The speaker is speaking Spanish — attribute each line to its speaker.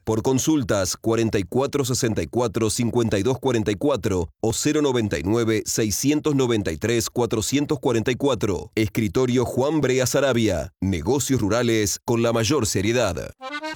Speaker 1: Por consultas 4464-5244 o 099-693-444. Escritorio Juan Brea Sarabia. Negocios rurales con la mayor seriedad.